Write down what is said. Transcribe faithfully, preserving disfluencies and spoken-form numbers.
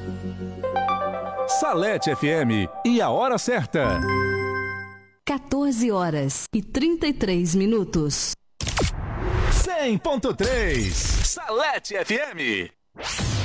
Salete F M e a hora certa. quatorze horas e trinta e três minutos. cem ponto três Salete F M.